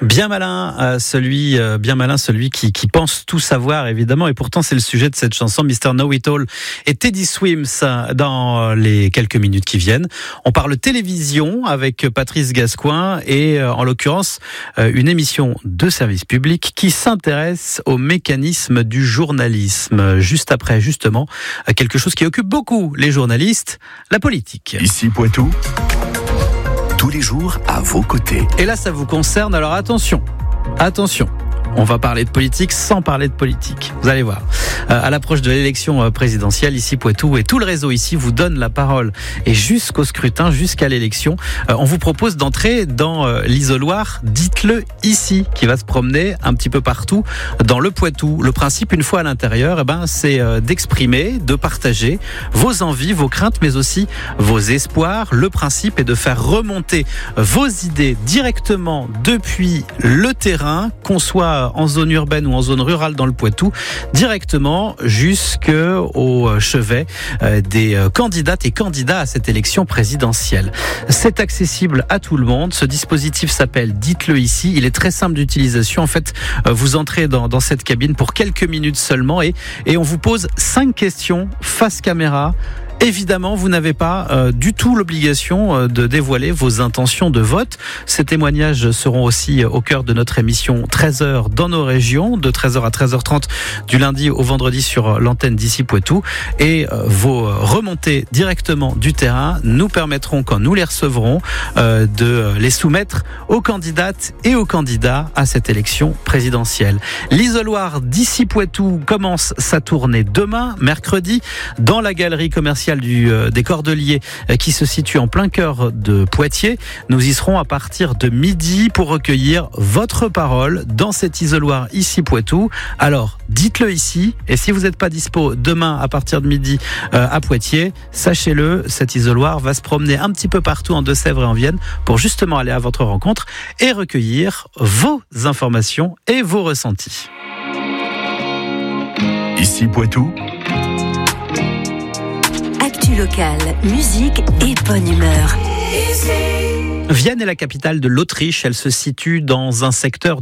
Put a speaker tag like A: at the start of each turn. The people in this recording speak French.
A: Bien malin, celui qui pense tout savoir, évidemment. Et pourtant, c'est le sujet de cette chanson, Mr. Know-It-All et Teddy Swims, dans les quelques minutes qui viennent. On parle télévision avec Patrice Gascoigne et, en l'occurrence, une émission de service public qui s'intéresse aux mécanismes du journalisme. Juste après, justement, quelque chose qui occupe beaucoup les journalistes, la politique.
B: Ici Poitou, tous les jours à vos côtés.
A: Et là, ça vous concerne, alors attention. On va parler de politique sans parler de politique. Vous allez voir. À l'approche de l'élection présidentielle, ici Poitou et tout le réseau ici vous donne la parole. Et jusqu'au scrutin, jusqu'à l'élection, on vous propose d'entrer dans l'isoloir Dites-le ici, qui va se promener un petit peu partout dans le Poitou. Le principe, une fois à l'intérieur, c'est d'exprimer, de partager vos envies, vos craintes, mais aussi vos espoirs. Le principe est de faire remonter vos idées directement depuis le terrain, qu'on soit en zone urbaine ou en zone rurale dans le Poitou, directement jusqu'au chevet des candidates et candidats à cette élection présidentielle. C'est accessible à tout le monde. Ce dispositif s'appelle Dites-le ici. Il est très simple d'utilisation. En fait, vous entrez dans cette cabine pour quelques minutes seulement et on vous pose 5 questions face caméra. Évidemment, vous n'avez pas du tout l'obligation de dévoiler vos intentions de vote. Ces témoignages seront aussi au cœur de notre émission 13h dans nos régions, de 13h à 13h30 du lundi au vendredi sur l'antenne d'Ici Poitou. Et vos remontées directement du terrain nous permettront, quand nous les recevrons, de les soumettre aux candidates et aux candidats à cette élection présidentielle. L'isoloir d'Ici Poitou commence sa tournée demain, mercredi, dans la galerie commerciale des Cordeliers qui se situe en plein cœur de Poitiers. Nous y serons à partir de midi pour recueillir votre parole dans cet isoloir Ici Poitou. Alors, dites-le ici, et si vous n'êtes pas dispo demain à partir de midi à Poitiers, sachez-le, cet isoloir va se promener un petit peu partout en Deux-Sèvres et en Vienne pour justement aller à votre rencontre et recueillir vos informations et vos ressentis.
B: Ici Poitou,
C: locale, musique et bonne humeur.
A: Vienne est la capitale de l'Autriche. Elle se situe dans un secteur